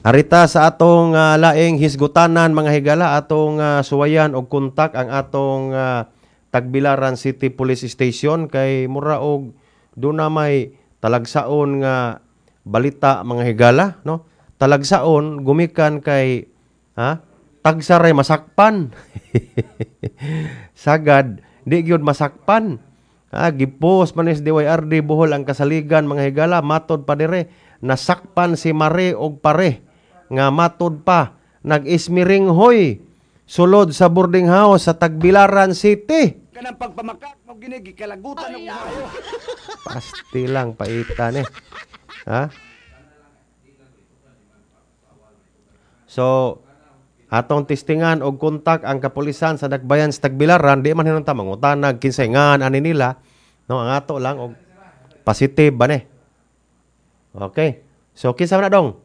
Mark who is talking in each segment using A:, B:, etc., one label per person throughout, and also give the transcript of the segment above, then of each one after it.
A: Arita sa atong laing hisgutanan mga higala atong suwayan og kontak ang atong Tagbilaran City Police Station kay mura og doon na may talagsaon nga balita mga higala, no? Talagsaon gumikan kay tagsaray masakpan. Sagad di gyud masakpan. Gipos manis DYRD Bohol ang kasaligan mga higala matod pa dire nasakpan si Mare og pare nga matod pa nag-ismiring hoy sulod sa boarding house sa Tagbilaran City.
B: Kanang pagpamakat mo ginigi kalagutan ng umayo.
A: Pasti lang paitan So atong testingan og kontak ang kapulisan sa Dakbayan sa Tagbilaran di man hinunta mangutanag kinsay ngan ani nila, no, ang ato lang og positive ba ne. Okay, so kinsa man na dong?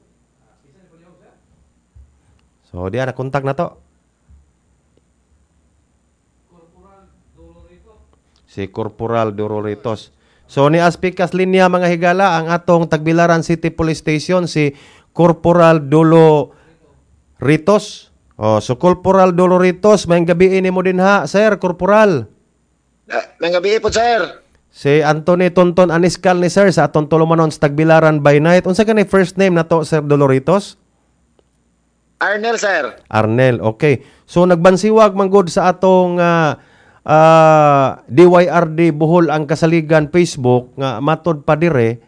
A: So dia na kontak na to. Si Corporal Doloritos. So ni aspikas linya mga higala ang atong Tagbilaran City Police Station si Corporal Doloritos. So Corporal Doloritos, may gabi ini mo din ha, Sir Corporal.
C: May gabi po, sir.
A: Si Anthony Tonton Aniskal ni Sir sa atong tulumanon sa Tagbilaran by night. Unsa ka ni first name na to, Sir Doloritos?
C: Arnel, sir.
A: Arnel, okay. So nagbansiwag manggod sa atong DYRD Bohol ang kasaligan Facebook nga matod pa dire,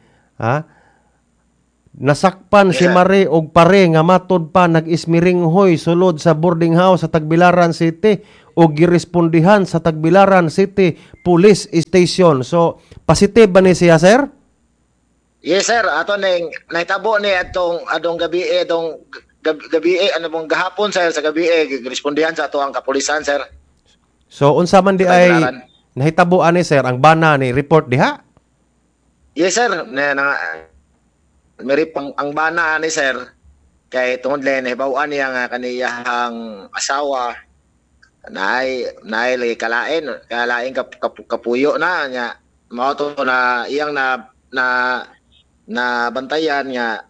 A: nasakpan si Mare og pare nga matod pa nag-ismiring hoy sulod sa boarding house sa Tagbilaran City og girespondihan sa Tagbilaran City Police Station. So positive ba ni siya, sir?
C: Yes, sir. Ato ning nahitabo ni adong gabi ano mong gahapon, sir, sa gabi respondihan sa ato ang kapulisan, sir.
A: So unsa man di ay nahitabo ani, sir, ang bana ni report diha?
C: Yes, sir. May ang bana ni sir kay tungod len hibaw-an niya nga kaniyang asawa naay lagi kalain kapuyo na nya mao to na iyang na bantayan nga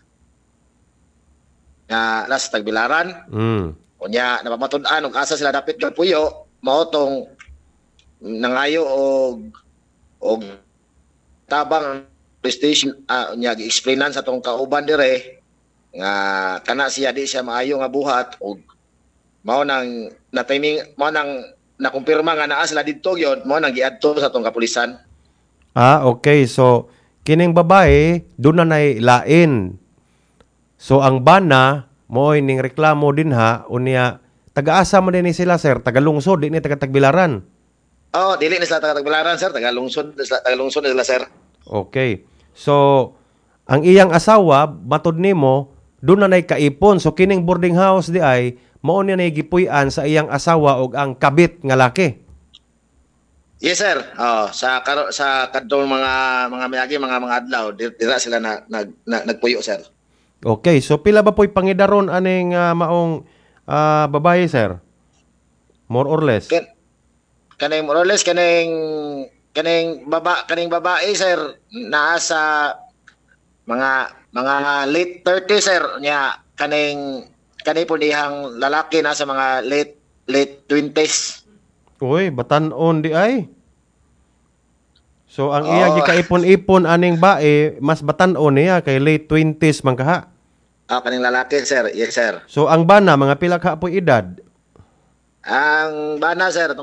C: las Tagbilaran. Unya napamatud-an og asa sila dapit kapuyo mao tong nangayo og tabang PlayStation nya gi-explainan sa tong kauban dire nga kana siya di siya maayo nga buhat og mao nang nakumpirma nga naa sila didto gyud mao nang giadto sa tong kapulisan.
A: Okay. So kining babae doon na lain. So ang bana mo ning reklamo din ha unya taga-asa man din ni sila, sir, taga-lungsod di ni taga-Tagbilaran.
C: Dili ni sila taga-Tagbilaran, sir, taga-lungsod nila, sir.
A: Okay. So ang iyang asawa matod nimo doon na kaipon. So kining boarding house di ay mao ni gipuy-an sa iyang asawa og ang kabit nga laki.
C: Yes, sir. Sa kadtong mga miyagi mga adlaw dira sila nagpuyo, sir.
A: Okay, so pila ba po'y pangidaron aning maong babae, sir? More or less.
C: Kaning more or less kaning babae, sir, naa sa mga late 30, sir. Nya kani po dihang lalaki nasa mga late 20s.
A: Uy, batan-on di ay. So ang iya gikaipon-ipon aning bae mas batan-on niya kay late 20s man kaha.
C: Kaning lalaki, sir. Yes, sir.
A: So ang bana mga pila ka po edad?
C: Ang bana, sir,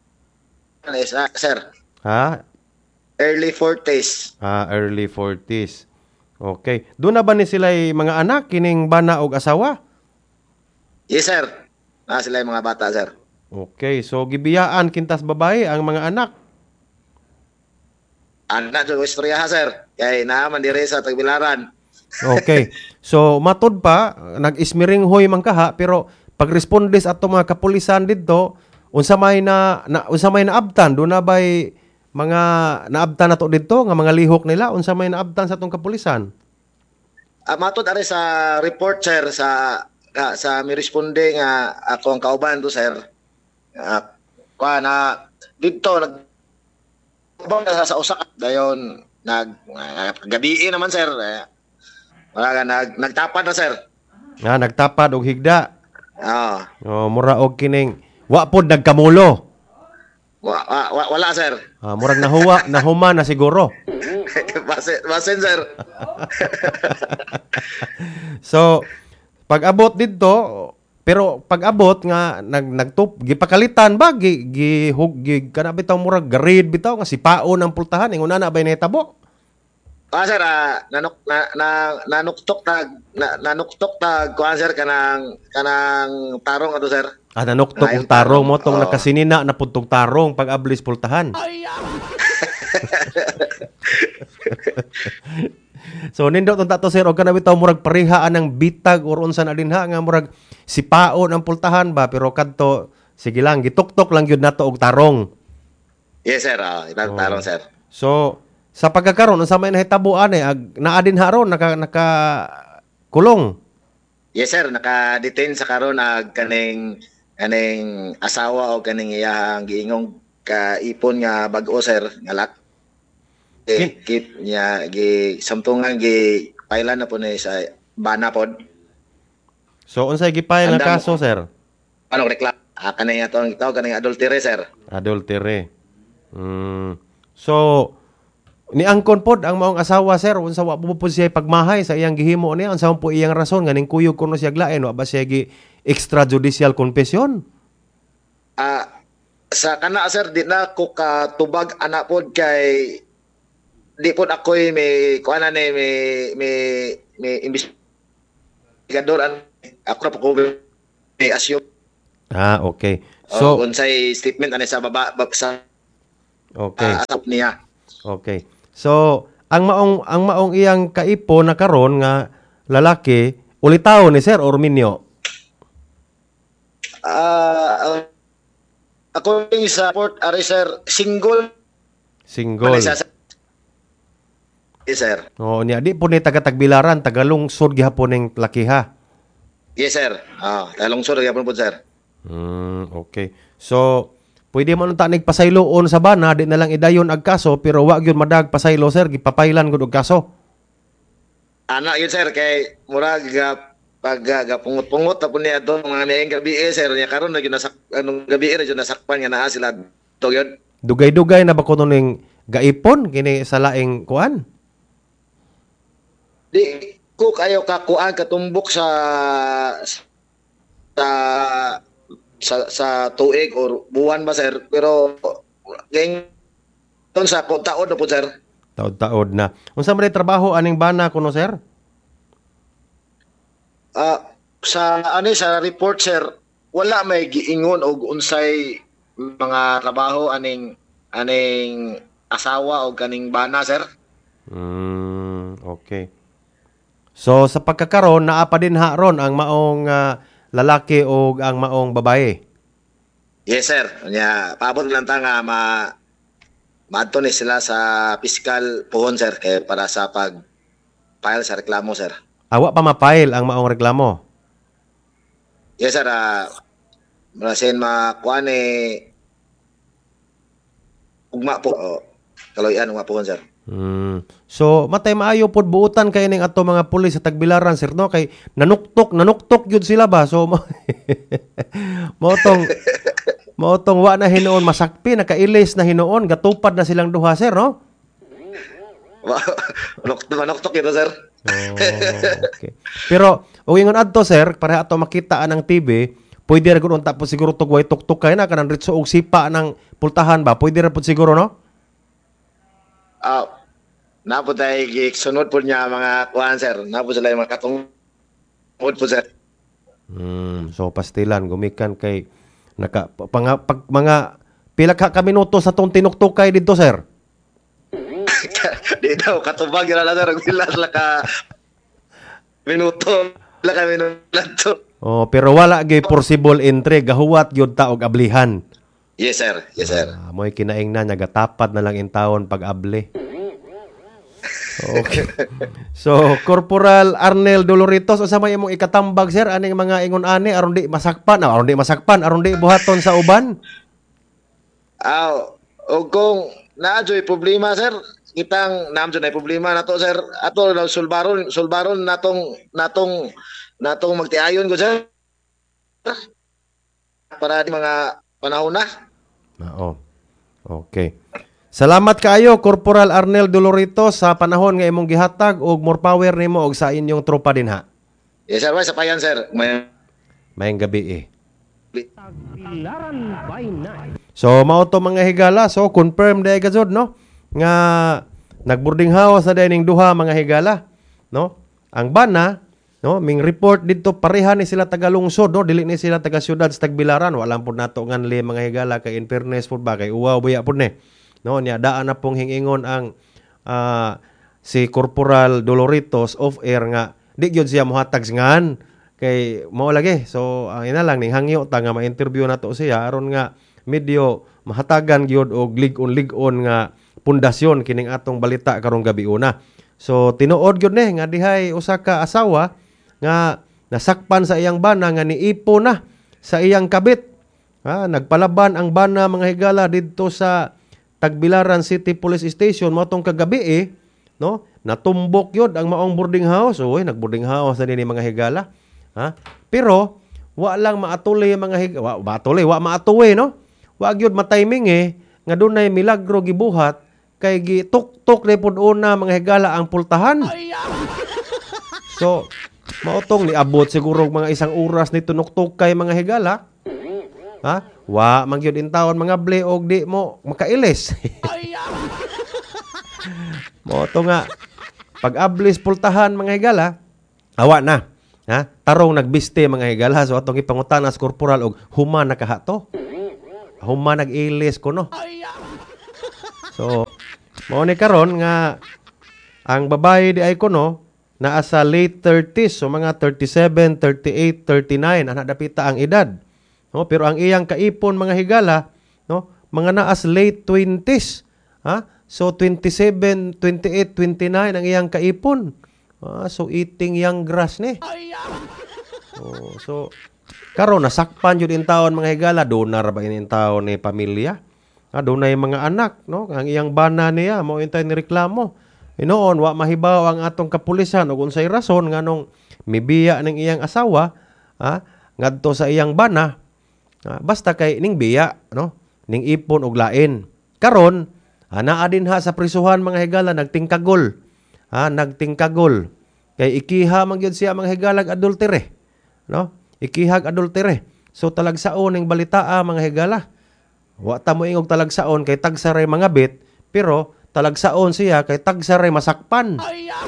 C: sir. Early 40s.
A: Early 40s. Okay. Doon na ba ni sila mga anak kining bana og asawa?
C: Yes, sir. Sila mga bata, sir.
A: Okay. So gibiyaan kintas babae ang mga anak.
C: Anak jud istorya, sir. Kay naaman dire sa Tagbilaran.
A: Okay. So matod pa nag-ismiring hoy man kaha pero pag respondes ato mga kapulisan didto unsa may naabtan do na bay mga naabtan nato didto nga mga lihok nila unsa may naabtan sa atong kapulisan?
C: Matod ari sa report, sir, sa mi responde nga ako ang kauban to, sir. Didto sa usa dayon gabi naman, sir. Nagtapad na, sir.
A: Nga nagtapad og higda.
C: Ah,
A: Mura og kining wa pod nagkamulo.
C: wala sir.
A: Murag nahuma na siguro.
C: Basin sir.
A: So, pag-abot dito, pero pag-abot nga gipakalitan ba kana bitaw murag garid bitaw nga sipaon ang pultahan ingon na bay nahitabo.
C: Sir, nanuktok tag kuan sir kanang tarong ato sir.
A: Nanuktok og tarong mo tong nakasinina na pudtog tarong pag-ablis pultahan. So nindot unta to sir og kana bitaw murag parihaan ng bitag or unsa na dinha nga murag sipaon ang pultahan ba pero kadto sige lang gituktok lang gyud nato og tarong.
C: Yes sir, tarong sir.
A: So sa pagkakaroon unsa may nahitabo ani naa din haron naka kulong.
C: Yes sir, naka-detain sa karon kaning asawa o kaning iyang giingong kaipon nga bag-o sir nga lak. Kip niya samtungan pailan na po ni sa bana pod.
A: So unsay gipile nga kaso sir?
C: Ano reklamo? Kanay ato ang tawag kaning adultery sir.
A: Adultery. So ni angkon pod ang maong asawa sir unsa wa po siya pagmahay sa iyang gihimo niya unsa po iyang rason nga ning kuyog kuno siya glaen wa ba siya gi extrajudicial confession?
C: Sa kana sir di na ko katubag ana pod kay di po ako'y may kuana ni may investigador ako na po ko may assume.
A: Okay. So
C: unsay statement ani sa baba sa
A: okay.
C: Asap niya.
A: Okay. So ang maong iyang kaipo na karon nga lalaki ulitaw ni Sir Orminio.
C: Ako yung sa port ari sir single. Yes, sir.
A: Niya di po ni taga-Tagbilaran, tagalungsod gihapon ning lakiha.
C: Yes, sir. Tagalungsod gihapon po, sir.
A: Okay. So, pwede man unta nagpasayloon sa bana, di na lang idayon ag kaso, pero wa gyud madag pasaylo, sir, gipapailan gud og kaso.
C: Ana yun, sir, kay murag pag pungot-pungot tapon niya doon mga mayang gabi sir, niya karon na gyud anong gabi na gyud nasakpan nga naa sila to gyud.
A: Dugay-dugay na ba kuno ning gaipon kini sa laing kuan?
C: Di ko kayo kakuan katumbok sa tuig or buwan ba sir, pero ging ton sa taod na po sir.
A: Taod na. Unsa man trabaho aning bana kuno sir?
C: Sa report sir, wala may giingon og unsay mga trabaho aning asawa o kaning bana sir.
A: Okay. So sa pagkakaroon naa pa din ron ang maong lalaki o ang maong babae.
C: Yes sir. Nya paabot lang ta nga maadto ni sila sa fiscal pohon sir kay para sa pag-file sa reklamo sir.
A: Awa pa ma-file ang maong reklamo.
C: Yes sir. Marasin makuan ugma po. Kaloyan ugma pohon sir.
A: So matay maayo pod buutan kay ning ato mga pulis sa Tagbilaran sir no kay nanuktok gyud sila ba so Motong wa na hinuon masakpi nakailis na hinuon gatupad na silang duha sir no.
C: Nanuktok ito sir.
A: Okay. Pero og ingon adto sir para ato makita ang TV pwede ra gud tapos siguro tugway tuktok kay na kanang ritso og sipa ng pultahan ba pwede ra pud siguro no.
C: Napo tayo sunod po niya mga kuhan sir. Napo sila yung mga katungod po sir.
A: So pastilan gumikan kay mga pila ka minuto sa tong tinuktukay dito sir.
C: Di daw katubag yun na sir. Pila ka minuto. Pila ka minuto.
A: Pero wala gyud possible entry gahuwat gyud ta og ablihan.
C: Yes sir. Yes sir.
A: Mo'y kinaing na nagatapad na lang in taon pag-abli. Okay. So, Corporal Arnel Doloritos, unsa may imong ikatambag sir aning mga ingon ani aron di masakpan, aron di buhaton sa uban?
C: O kung naadyoy problema sir, kitang namjo na problema nato sir. Ato sulbaron natong magtiayon ko sir para di mga panahon na.
A: Oo. Okay. Salamat kaayo Corporal Arnel Dolorito sa panahon nga imong gihatag og more power nimo og sa inyong tropa dinha.
C: Yes sir, sa payan sir.
A: Mayang gabi. So mao to mga higala, so confirm day gazod no nga nagboarding house na dining duha mga higala, no? Ang bana, no, ming report dito pareha ni sila taga lungsod, no, dili ni sila taga syudad sa Tagbilaran, wala pud nato nganli mga higala kay in fairness pud ba kay uwaw buya pud ni. No, nya daan na pong hingingon ang si Corporal Doloritos of air nga di gyud siya mohatag ngan kay mao lagi. So ina lang ning hangyo ta nga ma-interview nato siya aron nga medyo mahatagan gyud og lig-on nga pundasyon kining atong balita karong gabi una. So tinuod gyud ni nga dihay usa ka asawa nga nasakpan sa iyang bana nga niipo na sa iyang kabit. Nagpalaban ang bana mga higala didto sa Tagbilaran City Police Station mo tong kagabi no? Natumbok yun ang maong boarding house. Uy, nag-boarding house na din mga higala. Pero wa lang maatuloy mga higala. Wa maatuloy no? Wa gyud matiming nga dunay milagro gibuhat kay gituk-tuk na pud una mga higala ang pultahan. So, mautong niabot siguro mga isang oras ni tunok-tuk kay mga higala. Wa man gyud intawon mga ble og di mo makailis. Mo to nga pag-ablis pultahan mga higala, awa na. Tarong nagbiste mga higala. So atong ipangutana sa korporal og human nakahato. Human nag-ilis ko no. So mao ni karon nga ang babae di ay kuno naa sa late 30s, so mga 37, 38, 39 ana dapita ang edad. No, pero ang iyang kaipon mga higala, no, mga naas late 20s. So 27, 28, 29 ang iyang kaipon. So eating young grass ni. So karon nasakpan jud in taon mga higala, donar ba in taon ni pamilya? Dunay mga anak, no? Ang iyang bana niya mao intay ni reklamo. Inoon wa mahibaw ang atong kapulisan ug unsay rason nganong mibiya ning iyang asawa, ngadto sa iyang bana. Basta kay ning biya, no? Ning ipon og lain. Karon, naa din ha sa prisuhan mga higala nagtingkagol. Nagtingkagol. Kay ikiha man gyud siya mga higalag adultere, no? Ikihag adultere. So talagsaon ning balita mga higala. Wa ta mo ingog talagsaon kay tagsaray mga bit, pero talagsaon siya kay tagsaray masakpan.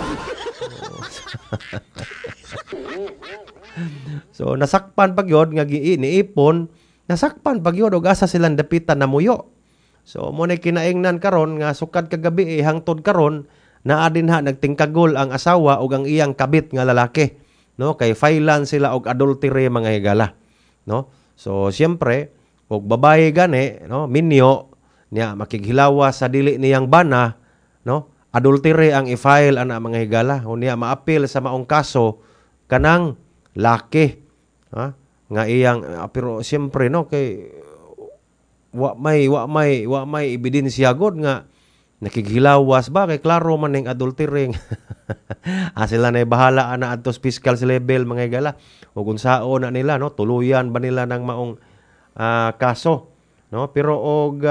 A: So nasakpan pag yun nga niipon, nasakpan pag yun og asa silang dapitan na muyo. So mo na kinaingnan karon nga sukad kagabi hangtod karon naa din ha nagtingkagol ang asawa ug ang iyang kabit nga lalaki, no? Kay filean sila og adultery mga higala, no? So siyempre og babae gani, no, minyo niya makighilawa sa dili niyang bana, no? Adultery ang i-file ana mga higala. Unya maapil sa maong kaso kanang laki, nga iyang pero siyempre no kay wa may ebidensya god nga nakighilawas ba kay klaro man ning adultery. Sila na bahala ana adto sa fiscal level mga higala ug unsaon na nila, no, tuluyan ba nila ng maong kaso, no? Pero og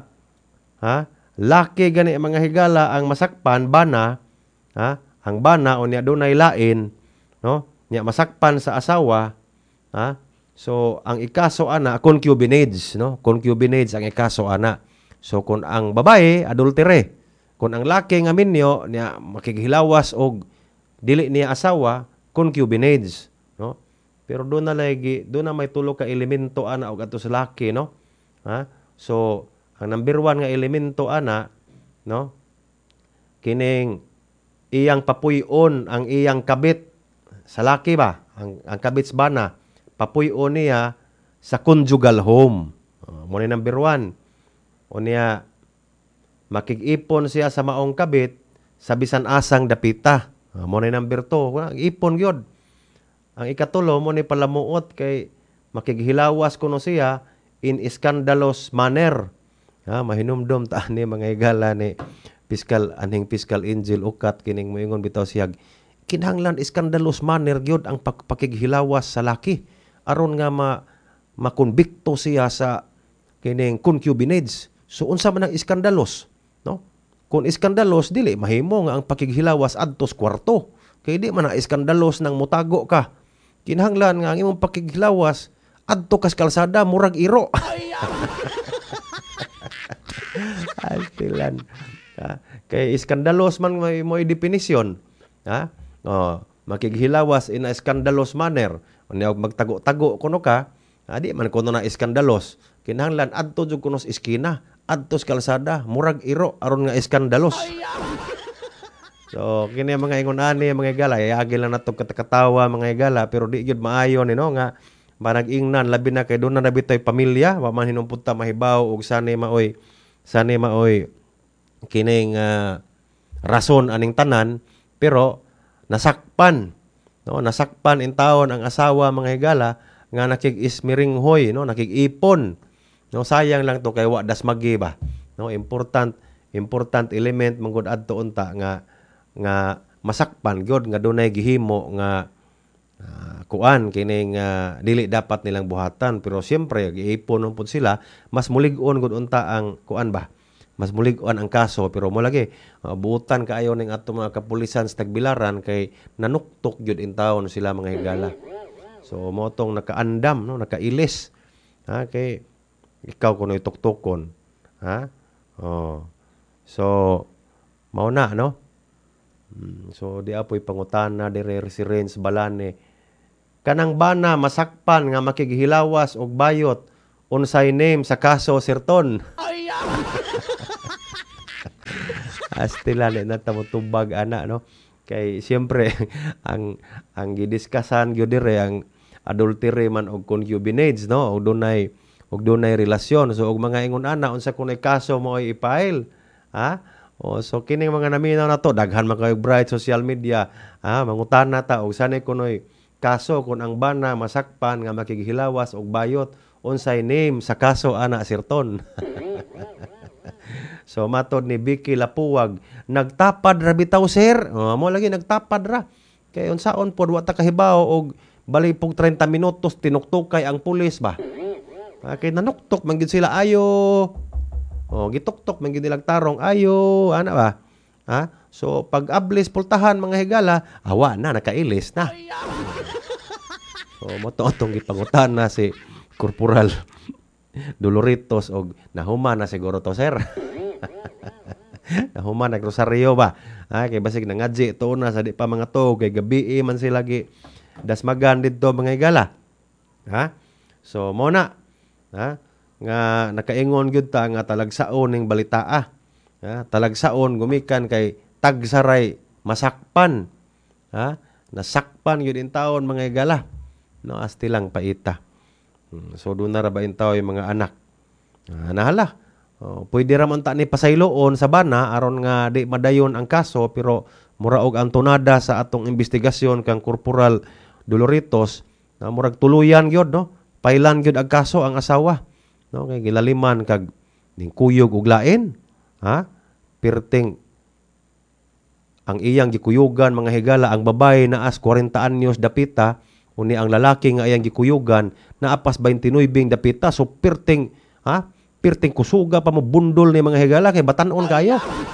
A: laki gani mga higala ang masakpan bana, ang bana unya dunay lain, no? Nya masakpan sa asawa, so ang ikaso ana concubinage, no? Concubinage ang ikaso ana. So kung ang babae adultery, kung ang laki nga minyo niya makighilawas og dili niya asawa, concubinage, no? Pero do na may tulo ka elemento ana og adto sa laki, no? So ang number 1 nga elemento ana, no? Kining iyang papuy-on ang iyang kabit sa laki ba? Ang kabit sa bana, papuy-on niya sa conjugal home. Mo ni number 1. O niya makig-ipon siya sa maong kabit sa bisan asang dapita. Mo ni number 2. Ipon gyud. Ang ikatulo mo ni palamuot kay makighilawas kuno siya in scandalous manner. Mahinumdom ta ni mga higala ni anhing fiscal angel ukat kining moingon bitaw siyag kinahanglan iskandalos manner gyud ang pakighilawas sa laki aron nga makonbikto siya sa kining concubinage. So unsa man ang iskandalos, no? Kung iskandalos dili mahimo nga ang pakighilawas adtos kwarto. Kay di man na iskandalos nang mutago ka. Kinahanglan nga ang imong pakighilawas adto kas kalsada murag iro. Altilan. Kay iskandalos man mo definisyon, ha? Makighilawas in a scandalous manner. Unya magtago-tago kuno ka, di man kuno na iskandalos. Kinahanglan adto jud kuno sa iskina, adto sa kalsada, murag iro aron nga iskandalos. So kini mga ingon ani mga igala, agil lang nato katakatawa mga igala pero di gyud maayo ni no nga manag-ingnan labi na kay doon na nabitoy pamilya, wa man hinumpunta mahibaw og sani maoy kining rason aning tanan pero nasakpan in taon ang asawa mga higala nga nakig-ismiringhoy no nakig-ipon no sayang lang to kay wa dasmagi ba no important element manggod adto unta nga masakpan gyud nga dunay gihimo nga kuan kining dili dapat nilang buhatan pero siyempre giipon pud sila mas mulig-on gud unta ang kuan ba mas mulig-on ang kaso pero mo lagi buutan kaayo ning ato mga kapulisan sa Tagbilaran kay nanuktok gyud in taon sila mga higala. So mo tong nakaandam no nakailis kay ikaw kuno ituktukon so mao na no. So di apoy pangutana dire si Renz Balane kanang bana masakpan nga makighilawas og bayot unsay name sa kaso sirton. Astila na tamutubag ana no kay siyempre ang gidiskasan gyud dire ang adultery man og concubinage no og dunay relasyon so og mga ingon ana unsa kunay kaso mo i-file so kining mga naminaw na to daghan man kay bright social media mangutana ta og sanay kunoy kaso kun ang bana masakpan nga makighilawas og bayot unsay name sa kaso ana sirton. So matod ni Vicky Lapuwag nagtapad ra bitaw sir mo lagi nagtapad ra kay unsaon pod wa ta kahibaw og balipog 30 minutos tinuktukay ang pulis ba kay nanuktok man gid sila ayo gituktok man gid nilang tarong ayo ana ba so pag ablis pultahan mga higala awa na nakailis na. So mo to tong gipangutan na si Corporal Doloritos og nahuman na siguro to sir. Nahuman nagrosaryo ba kay basig nangadji to na sa di pa mga to kay gabi man sila gi dasmagan didto mga higala so mo na nga nakaingon gyud ta nga talagsaon ning balita talagsaon gumikan kay tagsaray masakpan nasakpan gyud in taon mga higala no asti lang paita. So doon na ra ba in tawo yung mga anak nahala pwede ra man ta ni pasayloon sa bana aron nga di madayon ang kaso pero mura og ang tunada sa atong investigasyon kang Corporal Doloritos murag tuluyan gyud no pailan gyud ang kaso ang asawa no kay gilaliman kag ning kuyog og lain perting ang iyang gikuyugan mga higala ang babae na as 40 anyos dapita uni ang lalaki nga iyang gikuyugan na apas 29 dapita so perting perting kusuga pa mo bundol ni mga higala kay batan-on kayo.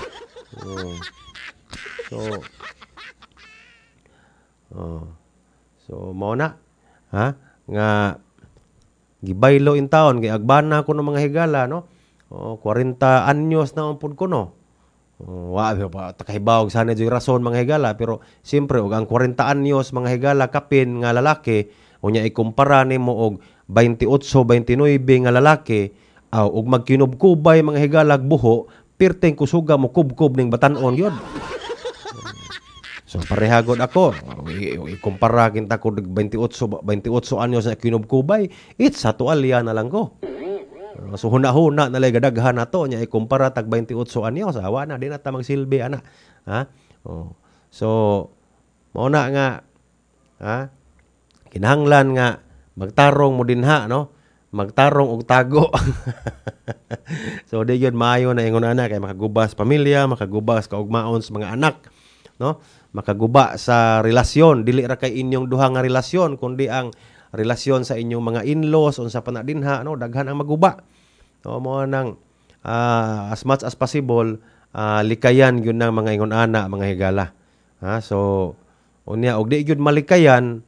A: So mao na nga gibaylo in taon kay agbana ko ng mga higala no 40 anyos na pud ko no wa pa takahibaw sana joy rason mga higala pero siyempre og ang 40 anyos mga higala kapin nga lalaki unya ikumpara nimo og 28 29 nga lalaki og magkinubkubay mga higalag buho perteng kusuga mo kubkub ning batan-on yun. So parehagod ako ikumpara kinta ko 28 anyos na kinubkubay it's sa tualya na lang ko. So huna-huna na lay gadaghan nato nya ikumpara tag 28 anyos awa na di na ta magsilbi ana so mao na nga kinahanglan nga magtarong mo dinha no magtarong og tago. So di yun maayo na ingon ana kay makagubas pamilya, makagubas kaugmaon sa mga anak, no? Makaguba sa relasyon, dili ra kay inyong duha nga relasyon kundi ang relasyon sa inyong mga in-laws unsa pa na dinha, no? Daghan ang maguba. No, mo nang as much as possible likayan yun ng mga ingon ana mga higala. So unya og di gyud malikayan,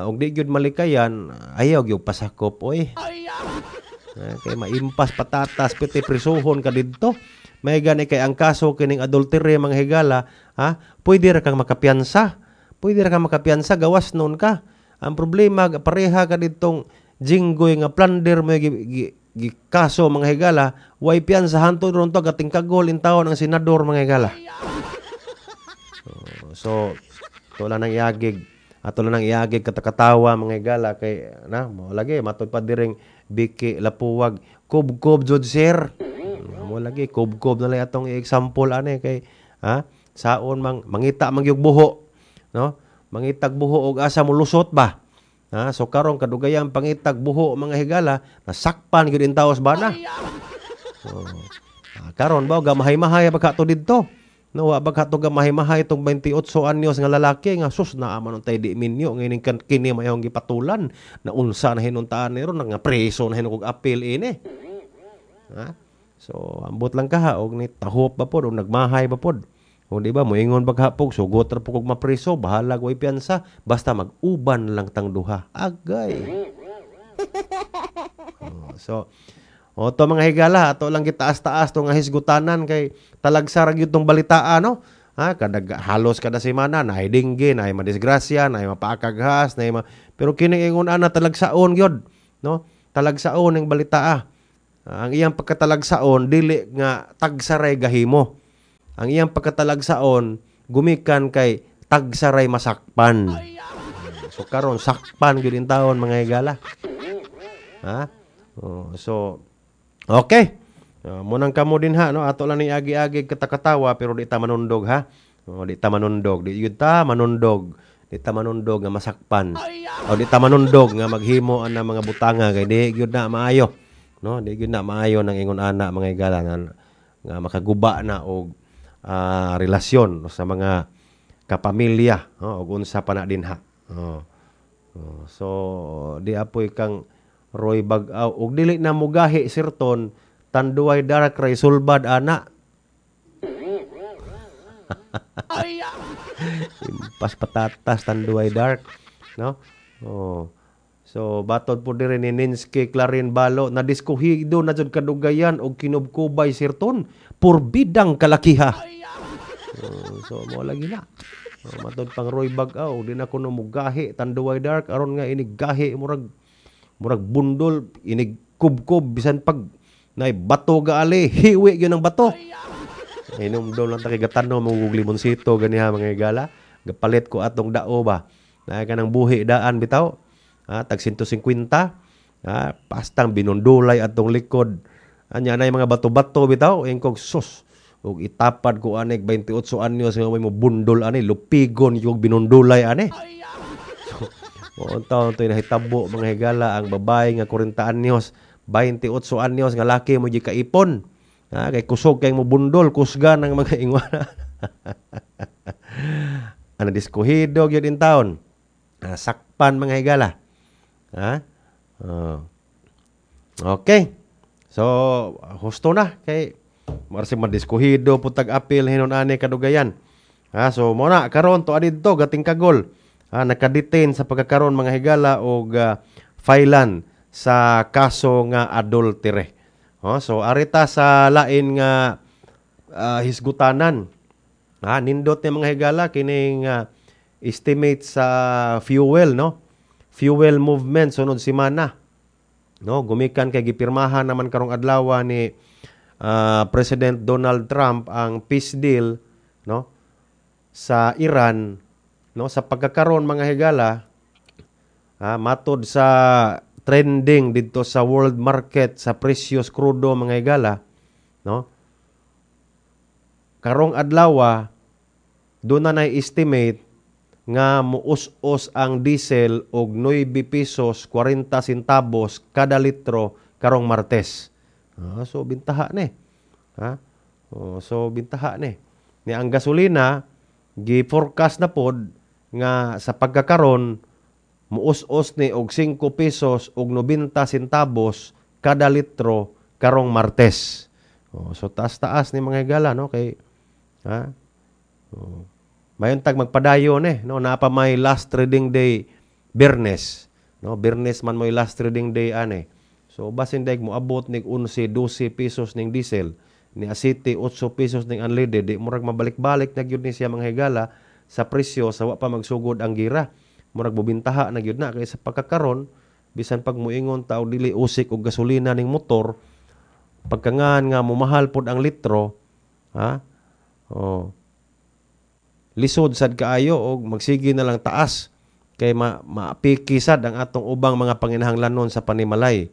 A: ayaw gyud pasakop oy. Kay maimpas patatas piti prisuhon ka didto. May gani kay ang kaso kining adultery mga higala, pwede ra kang makapiyansa. Gawas nun ka. Ang problema pareha ka didtong jinggoy nga plunder mo kaso mga higala, way piyansa hantud ron to gating kagol in taon ang senador mga higala. So tulan nang iagig katakatawa mga higala kay mo lagi matud pa diring biki lapuwag kob jud sir. Mo lagi kob na lay atong example ane kay saon mangita magyug buho, no? Mangitag buho og asa mo lusot ba? So karon kadugayang pangitag buho mga higala nasakpan gyud in taos bana. Karon ba gamahay-mahay pagkato didto. No, wa baka to gamahay-mahay tong 28 anyos nga lalaki nga sus na man tay di minyo ngining kini mayong gipatulan na unsa na hinuntaan ni ron nga preso na hinug appeal ini. So ambot lang ka og ni tahop ba pod og nagmahay ba pod. O di ba moingon baghapog sugot ra pug mapreso bahala way piyansa basta mag-uban lang tang duha. Agay. So to mga higala, ato lang gitaas-taas to nga hisgutanan kay talagsa ra gyud tong balitaan, no? Kadag halos kada semana na dingge, na madisgrasya, na mapaakaghas, pero kining ingon ana talagsaon gyud, no? Talagsaon ning balitaa. Ang iyang pagkatalagsaon dili nga tagsaray gahimo. Ang iyang pagkatalagsaon gumikan kay tagsaray masakpan. So karon sakpan gyud in taon mga higala. So okay. Munang kamo din no, ato lang ni agi-agi katakatawa pero di ta manundog ha. Di ta manundog, di ta manundog nga masakpan. Di ta manundog nga maghimo ana mga butanga kay di gyud na maayo. No, di gyud na maayo nang ingon ana mga higala nga makaguba na og relasyon sa mga kapamilya, og unsa pa na dinha. So di apoy kang Roy Bag-aw ug dili na mugahi sirton tanduay darak ray sulbad ana. Impas patatas tanduay dark, no? So batod po diri ni Ninsky Clarin Balo na diskuhido na jud kadugayan og kinubkubay sirton purbidang kalakiha. So mo lagi na. Matod pang Roy Bag-aw di na kuno mugahi tanduay dark aron nga ini gahi murag bundol inig kubkob bisan pag nay bato gaali hiwi gyud ang bato. Inom daw lang ta kay gatano mong limonsito ganiha mga higala. Gapalit ko atong dao ba. Na kanang buhi daan bitaw. Tag 150. Pastang binundulay atong likod. Anya nay mga bato-bato bitaw engkog sus. Ug itapad ko anek 28 anyos nga may mo bundol ani lupigon yung binundulay ani. Taon to'y nahitabo mga higala ang babae nga 40 anyos, 28 anyos nga laki mo di kaipon. Kay kusog kay mo bundol, kusga ng mga ingwana. Ano diskuhido gyud in taon. Sakpan mga higala. Okay. So, husto na kay marsi madiskuhido putag apil hinon ani kadugayan. So mo na karon to adidto gating kagol. Nakadetain sa pagkakaroon mga higala o filean sa kaso nga adultery. So arita sa lain nga hisgutanan. Nindot ni mga higala kining estimate sa fuel, no? Fuel movement sunod semana. No, gumikan kay gipirmahan naman karong adlaw ni President Donald Trump ang peace deal, no? Sa Iran, no, sa pagkakaroon mga higala, matod sa trending dito sa world market sa presyos krudo mga higala, no, karong adlaw do na estimate nga muus-us ang diesel og 9 pesos 40 centavos kada litro karong Martes. So bintaha ni. So bintaha ni. Ni ang gasolina gi-forecast na pod nga sa pagkakaron muus-us ni og 5 pesos og 90 centavos kada litro karong Martes. So taas-taas ni mga higala no kay mayon tag magpadayon no napa may last trading day Biyernes no Biyernes man may last trading day ane. So basin daig mo abot nig 11 12 pesos ning diesel ni asiti 8 pesos ning unleaded di murag mabalik-balik na gyud ni siya mga higala sa presyo sa wa pa magsugod ang gira. Murag bubintaha na gyud na kay sa pagkakaron bisan pag muingon ta og dili usik og gasolina ning motor pagkangan nga mumahal pod ang litro lisod sad kaayo og magsige na lang taas kay maapikisad ang atong ubang mga panginahanglanon sa panimalay.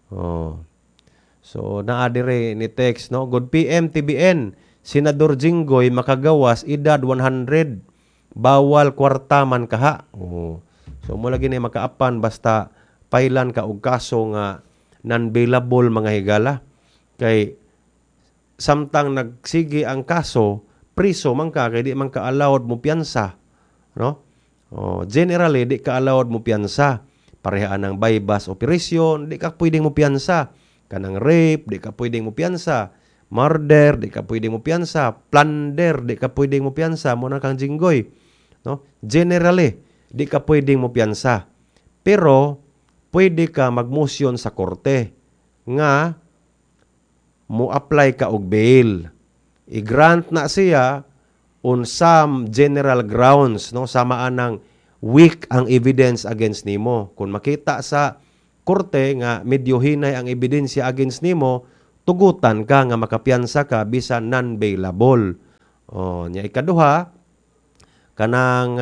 A: So naa dire ni text no good PM TBN Senador Jinggoy makagawas edad 100 bawal kwarta man kaha. So mo lagi ni makaapan basta pailan ka og kaso nga non-bailable mga higala kay samtang nagsige ang kaso priso man ka kay di man ka allowed mo piyansa no generally di ka allowed mo piyansa parehaan ng bypass operation di ka pwedeng mo piyansa kanang rape di ka pwedeng mo piyansa murder di ka pwedeng mo piyansa plunder di ka pwedeng mo piyansa mo na kang Jinggoy no generally di ka pwedeng mo piyansa pero pwede ka magmotion sa korte nga mo apply ka og bail i-grant na siya on some general grounds no sama anang weak ang evidence against nimo. Kung makita sa korte nga medyo hinay ang ebidensya against nimo, tugutan ka nga makapiyansa ka bisan non-bailable. Nya ikaduha kanang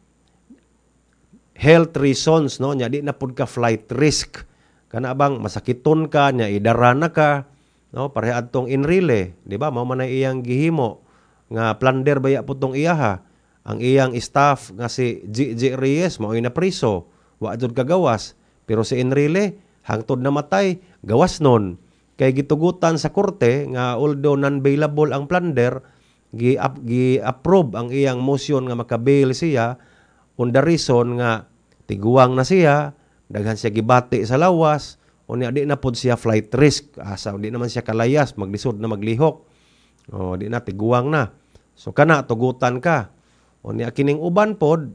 A: health reasons no nya di na pud ka flight risk. Kana bang masakiton ka nya idara na ka no pareha adtong Enrile di ba mao man iyang gihimo nga plunder baya putong iyaha ang iyang staff nga si G. Reyes mao na priso wa jud kagawas pero si Enrile hangtod namatay gawas nun kay gitugutan sa korte nga although non-bailable ang plunder gi-approve ang iyang motion nga makabail siya on the reason nga tiguang na siya daghan siya gibati sa lawas unya di na pod siya flight risk asa di naman siya kalayas maglisod na maglihok di na tiguang na so kana tugutan ka unya kining uban pod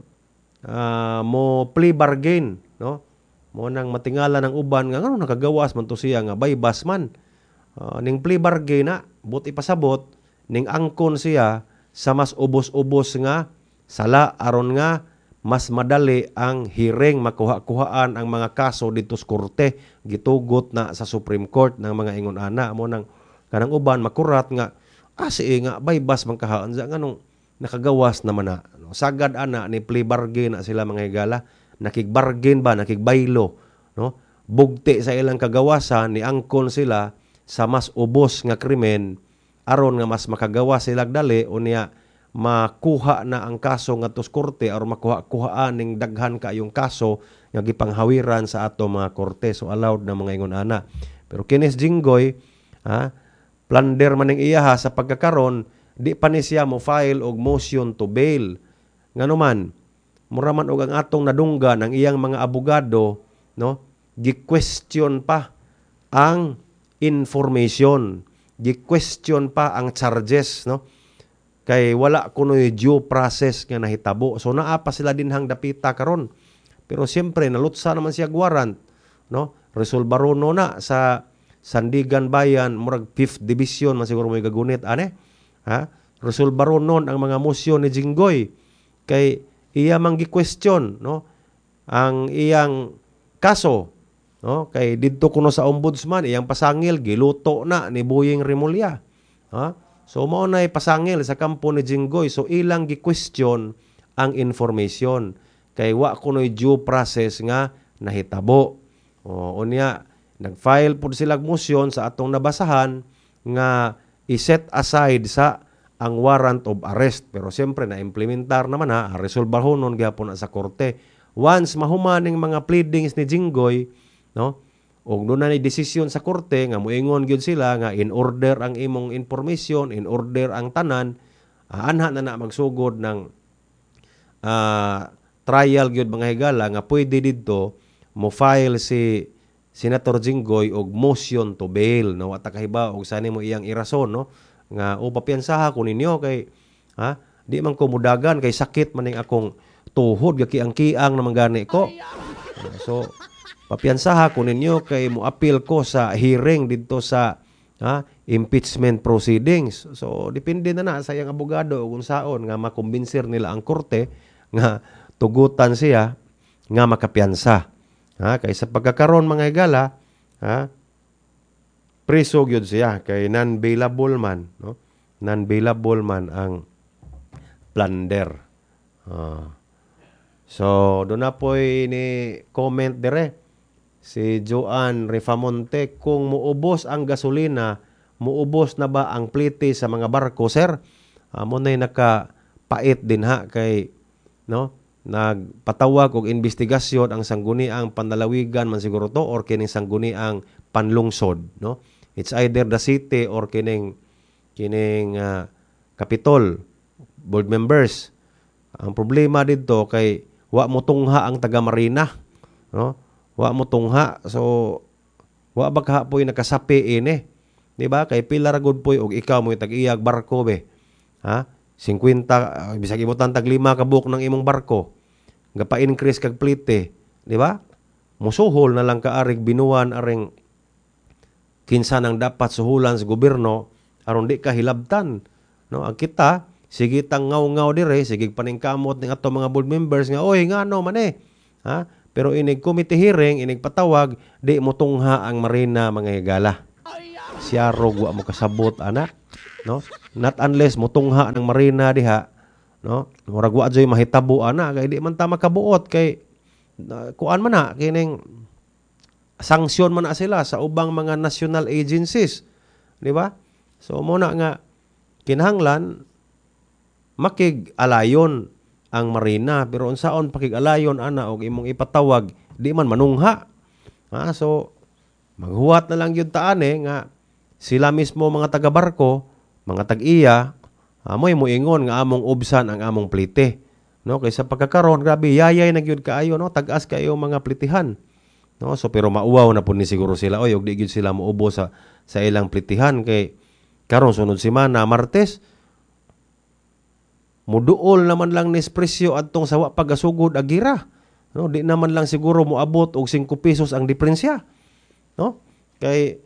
A: mo plea bargain no mo nang matingala ng uban nga ngano nakagawas man to siya nga bypass man ning plea bargain na buti pasabot ning angkon siya sa mas ubos-ubos nga sala aron nga mas madali ang hearing makuha-kuhaan ang mga kaso dito sa korte gitugot na sa Supreme Court ng mga ingon ana mo nang kanang uban makurat nga sige nga bypass man kahaan sa nganong nakagawas naman na no? Sagad ana ni plea bargain na sila mga higala nakigbargain ba nakigbaylo no bugti sa ilang kagawasan ni angkon sila sa mas ubos nga krimen aron nga mas makagawas sila dali unya makuha na ang kaso ngadto sa korte or makuha-kuhaan ning daghan kaayong kaso nga gipanghawiran sa ato mga korte so allowed na mga ingon ana pero kini Jinggoy plunder man ning iyaha sa pagkakaron di pa ni siya mo file og motion to bail nganuman mura man og ang atong nadunggan ang iyang mga abogado no gi-question pa ang information gi-question pa ang charges no kay wala kunoy due process nga nahitabo. So naa pa sila dinhang dapita karon. Pero siyempre nalutsa naman siya warrant, no? Resolbarono na sa Sandigan Bayan, murag 5th Division man siguro may gagunit ane. Resolbarono ang mga motion ni Jinggoy kay iya man gi-question, no? Ang iyang kaso, no? Kay didto kuno sa ombudsman iyang pasangil giluto na ni Boying Remulla. So mao nay pasangil sa kampo ni Jinggoy so ilang gi-question ang information kay wa kunoy due process nga nahitabo. Unya nag-file pud sila motion sa atong nabasahan nga i-set aside sa ang warrant of arrest. Pero siyempre na-implementar naman resolbahon nun gyapon na sa korte. Once mahumaning mga pleadings ni Jinggoy, no? Og doon na ni desisyon sa korte nga moingon gyud sila nga in order ang imong information, in order ang tanan, anha na magsugod ng trial gyud mga higala nga pwede didto mo file si Senator Jinggoy og motion to bail, no? At kahiba og sani mo iyang irason, no? Nga papiyansaha ko ninyo kay di man ko mudagan kay sakit man ning akong tuhod gaki-ang-kiang naman gani ko. So papiyansaha ko ninyo kay mo appeal ko sa hearing didto sa impeachment proceedings. So depende na sa iyang abogado kung saon nga makumbinser nila ang korte nga tugutan siya nga makapiyansa. Kay sa pagkakaroon mga higala, preso gyud siya kay non-bailable man, no? Non-bailable man ang plunder. So doon na po ni comment dire si Joan Refamonte, kung muubos ang gasolina, muubos na ba ang plite sa mga barko, sir? Mo na nakapait din kay, no? Nagpatawag og investigasyon ang sangguniang panlalawigan man siguro to or kining sangguniang panlungsod, no? It's either the city or kining Capitol board members. Ang problema dito kay wa mo tungha ang taga Marina, no? Wa mo tungha, so wa baka po'y nakasapi ini, di ba? Kay pila ra gud po'y og ikaw mo'y tag-iyag barko be, 50 bisag ibutan tag 5 ka buok ng imong barko gapa-increase kag plite, di ba? Musuhol na lang kaarig binuan aring kinsa nang dapat suhulan sa gobyerno aron di ka hilabtan, no? Ang kita sige tang ngaw-ngaw dire, sige paningkamot ning ato mga board members nga oy ngano man pero inig committee hearing, inig patawag, di mo tungha ang Marina mga higala. Siya rog wa mo kasabot ana, no? Not unless mo tungha ng Marina diha, no? Murag wa joy mahitabo ana kay di man ta makabuot kay kuan man kining sanksyon man sila sa ubang mga national agencies, di ba? So mo nga kinahanglan makig-alayon ang Marina, pero unsaon pakig-alayon ana og imong ipatawag di man manungha. So maghuwat na lang yun taane nga sila mismo mga taga-barko, mga tag-iya, amoy moingon nga among ubsan ang among plite, no? Kaysa pagkakaroon grabe yayay na gyud kaayo, no? Tag-as kayo mga plitihan, no? So pero mauwaw na pud ni siguro sila og di gyud sila muubo sa ilang plitihan kay karon sunod semana Martes muduol naman lang ni presyo adtong sawa pagasugod agira, no? Di naman lang siguro moabot og 5 pesos ang diferensya, no? Kay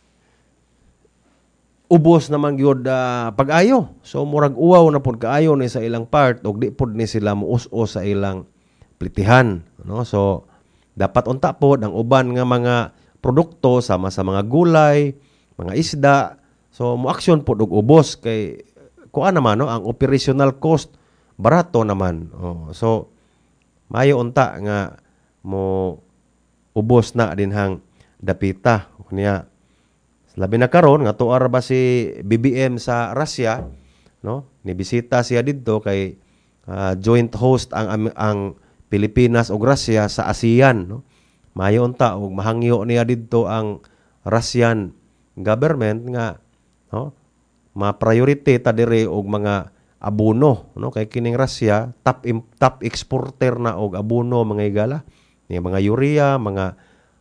A: ubos naman gyud pag-ayo. So murag uwaw na pud kaayo ni sa ilang part og di pud ni sila muus-os sa ilang plitihan, no? So dapat unta pod ang uban nga mga produkto sama sa mga gulay, mga isda, so mo-action pod og ubos kay kuan naman, no? Ang operational cost barato naman. So maayo unta nga mo ubos na dinhang dapita niya. Labi na karon nga tuar ba si BBM sa Russia, no? Nibisita siya didto kay joint host ang Pilipinas ug Russia sa ASEAN, no? Maayo unta og mahangyo niya didto ang Russian government nga, no? Ma-priority ta dire og mga abono, no? Kay kining Russia top exporter na og abono mga higala, ni mga urea, mga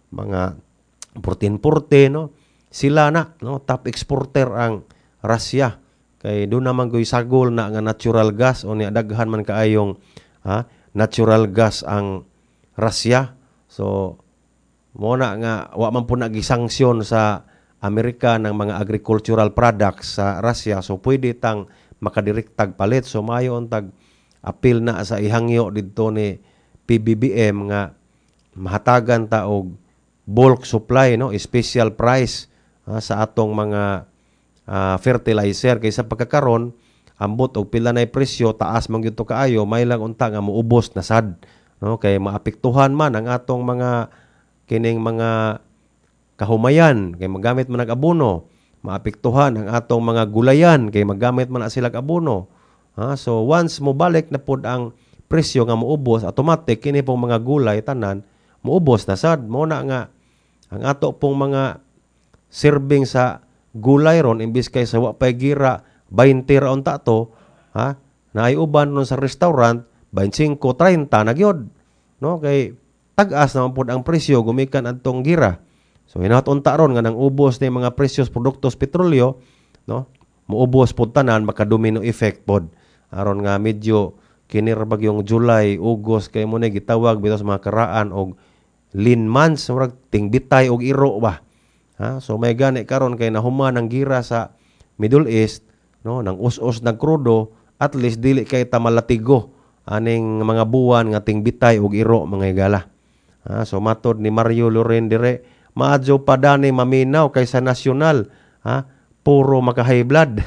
A: protein, no? Sila na, no? Top exporter ang Russia. Kay doon naman goy sagol na nga natural gas o ni daghan man kaayong natural gas ang Russia. So mo na nga wa man po nagisanksyon sa Amerika ng mga agricultural products sa Russia. So pwede tang makadirektag palit. So maayo tag appeal na sa ihangyo didto ni PBBM nga mahatagan ta og bulk supply, no? Special price sa atong mga fertilizer kaysa pagkakaron ambot og pila nay presyo taas man gyud to kaayo, may lang unta nga moubos na sad, no? Kay maapektuhan man ang atong mga kining mga kahumayan kay magamit man nag abono, maapektuhan ang atong mga gulayan kay magamit man na sila abono. So once mo balik na pud ang presyo nga moubos, automatic kini pong mga gulay tanan moubos na sad. Mo na nga ang ato pong mga serving sa gulay ron imbis kay sa wa pay gira 20 raon ta to, naay uban nun sa restaurant 25, 30 na gyud, no? Kay tag-as naman pud ang presyo gumikan adtong gira. So hinaut-unta ron nga nang ubos ni mga presyos produktos petrolyo, no? Muubos pud tanan, maka-domino effect pod. Aron nga medyo kinirabag yung July, August kay mo na gitawag bitaw sa mga karaan og lean months, murag tingbitay og iro ba. So may gani karon kay nahuman ang gira sa Middle East, no? Nang us-us nag krudo, at least dili kay ta malatigo aning mga buwan nga tingbitay og iro mga higala. So matod ni Mario Loren dire, maadyo pa dani maminaw kaysa nasyonal, puro maka-high blood.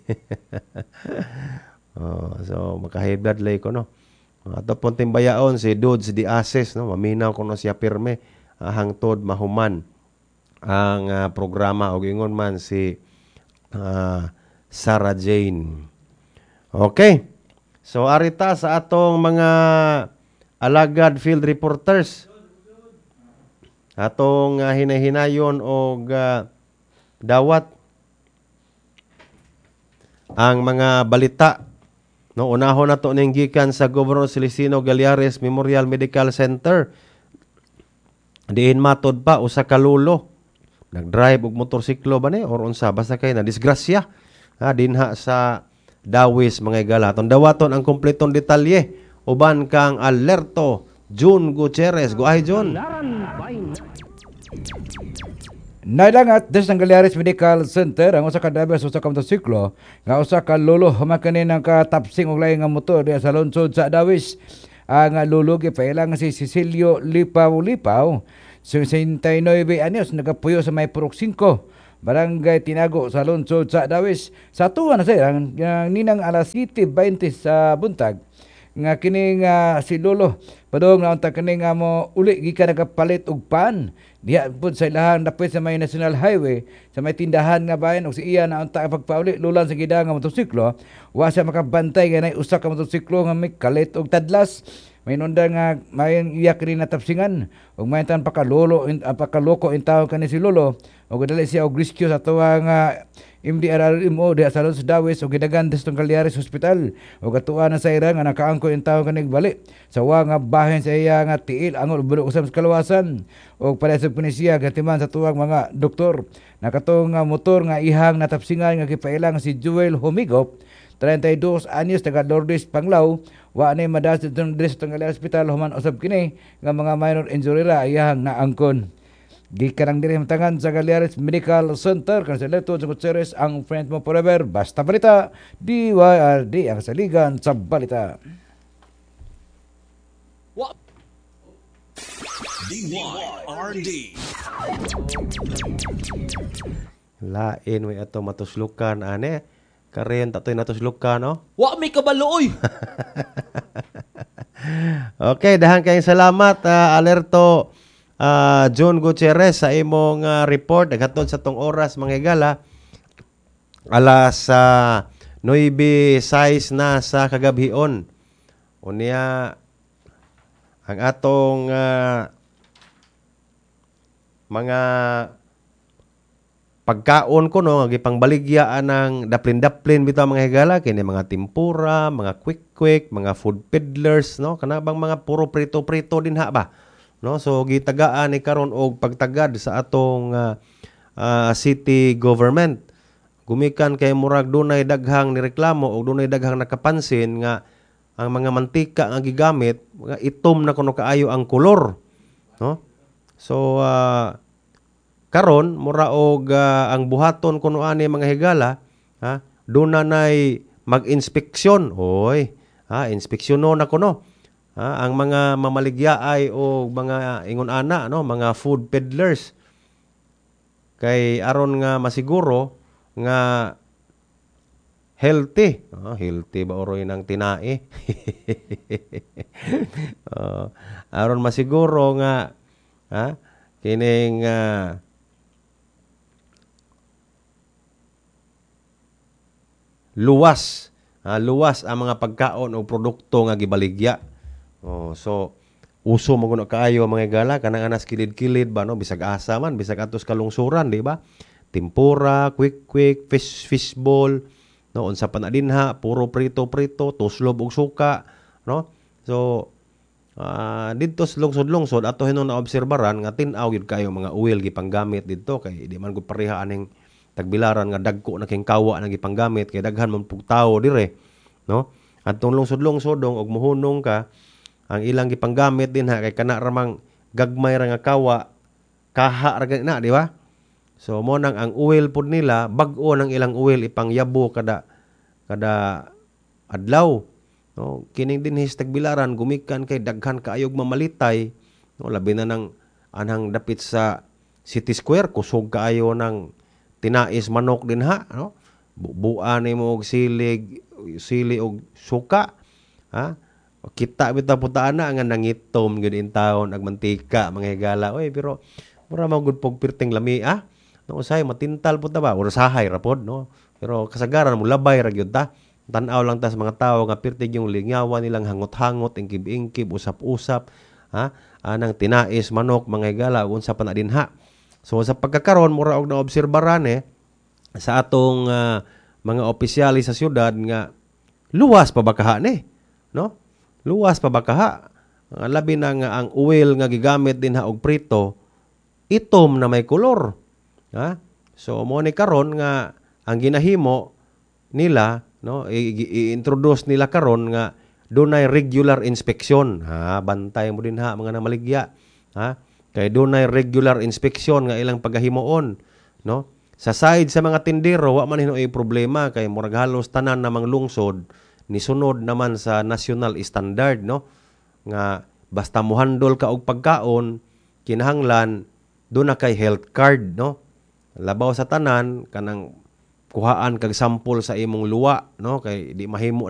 A: So maka-high blood lay ko, no. Ato pong timbayaon si Dudes di Ases, no, maminaw kuno siya pirme hangtod mahuman ang programa og ingon man si Sarah Jane. Okay. So arita sa atong mga alagad field reporters. Atong hinahinayon og dawat ang mga balita. No, unahon nato ning gikan sa Gobernador Celestino Gallares Memorial Medical Center. Diin matod pa usa ka lulo nagdrive og motorsiklo ba ni or unsa basta kay na disgrasya dinha sa Dawis mga higala. Aton dawaton ang kompletong detalye uban kang Alerto June Gutierrez. Go ay June.
B: Nailangat des ng Gallares Medical Center ang usa ka driver sa usa ka motorsiklo nga usa ka lolo humakani ng katapsing og laing nga motor diha sa lungsod sa Dawis. Ang lolo gipailang si Cecilio Lipaw-Lipaw, 69 anyos, nagapuyo sa may Purok 5, Barangay Tinago sa lungsod sa Dawis. Sa tuwa na siya ninang alas 7:20 sa buntag nga kini nga si lolo padong naunta kini nga mo uli gikan nagapalit og pan diha pud sa ilahang dapit sa may National Highway sa may tindahan nga bayan og si iya naunta pagpauli lulan sa gidang nga motorsiklo wa siya makabantay ganay usa ka motorsiklo nga may kalit og tadlas. May nunda nga mayon iya kini natapsingan ug may tan pakaloko in tawo kani si lolo ug dali siya og rescue sa tuwa nga MDRRMO diha sa Los Dawis ug gidagan sa Gallares Hospital ug atuan na sa ira nga nakaangko in tawo kanig bali sa wa nga bahin sa iya nga tiil angol bulok usab sa kalawasan ug para sa punisya gatiman sa tuwang mga doktor. Nakatong motor nga ihang natapsingan nga gipailang si Joel Humigop, 32 anyos, taga Lourdes, Panglao. Wa ni madas sa Gallares Hospital human usab kini nga mga minor injury ra iyang naangkon. Gikanang diri matangan sa Gallares Medical Center kan sa Leto Gutierrez ang friend mo forever. Basta balita, DYRD ang saligan sa balita.
D: DYRD.
A: Lain way ato matuslukan ane. Karen tatoy natuslukan, no?
D: Wa may kabaloy.
A: Okay, dahan kayong salamat Alerto John Gutierrez sa imong report aghatod sa tong oras mga higala alas 9:06 na sa kagabhion. Unya ang atong mga pagkaon ko, no, gipangbaligyan ng daplin-daplin bitaw mga higala kini mga tempura, mga quick, mga food peddlers, no, kana bang mga puro prito-prito din ha ba, no? So gitagaan ni karon og pagtagad sa atong city government. Gumikan kay murag dunay daghang nireklamo o dunay daghang nakapansin nga ang mga mantika nga gigamit mga itom na kuno kaayo ang kolor, no? So karon mura og ang buhaton kuno ani mga higala duna nay mag-inspeksyon. Oy, inspeksyonon na kuno ang mga mamaligyaay o mga ingon ana, no, mga food peddlers kay aron nga masiguro nga healthy. Healthy ba oroy ng tinae? Aron masiguro nga kining luwas ang mga pagkaon o produkto nga gibaligya. So uso mo kuno kaayo mga higala kanang anas kilid-kilid ba no, bisag asa man, bisag atos kalungsuran, di ba? Tempura, quick, fishball, no, unsa pa na dinha, puro prito, tuslob og suka, no? So dito sa lungsod ato hinon naobserbaran nga tin-aw gyud kayo mga oil gipanggamit dito kay di man gud pareha aning Tagbilaran nga dagko na king kawa na gipanggamit kay daghan man pug tawo dire, no? Adtong lungsod-lungsod og muhunong ka ang ilang gipanggamit din ha kay kana ramang gagmay ra nga kawa kaha ra na, di ba? So mo nang ang oil pud nila bag-o ng ilang oil ipangyabo kada adlaw, no? Kining dinhis Tagbilaran gumikan kay daghan kaayog mamalitay, no? Labi na nang anhang dapit sa City Square kusog kaayo ng tinais manok din ha, no? Bubuan nimo og sili og suka, ha? Kita bitaw putaan na nga nangitom gyud in taon ag mantika mga higala. Oy, pero mura man gud pog pirteng lami, ah? No usay matintal pud ta ba or sahay ra pod, no? Pero kasagaran mo labay ra gyud ta. Tan-aw lang ta sa mga tawo nga pirtig yung lingawan nilang hangot-hangot, ingkib-ingkib, usap-usap, ha? Anang tinais manok mga higala unsa pa na dinha. So sa pagkakaroon mura og naobserbaran sa atong mga opisyali sa syudad nga luwas pa ba kaha ni, no? Luwas pa ba kaha? Labi na nga ang oil nga gigamit din ha og prito itom na may kolor, ha? So mo ni karon nga ang ginahimo nila, no, i-introduce nila karon nga dunay regular inspection, ha? Bantay mo din ha mga namaligya, ha? Kay dunay regular inspection nga ilang pagahimoon, no? Sa side sa mga tindero wa man hinoy problema kay murag halos tanan namang lungsod ni sunod naman sa national standard, no? Nga basta mohandol ka og pagkaon kinahanglan do na kay health card, no? Labaw sa tanan kanang kuhaan kag sample sa imong luwa, no? Kay di mahimo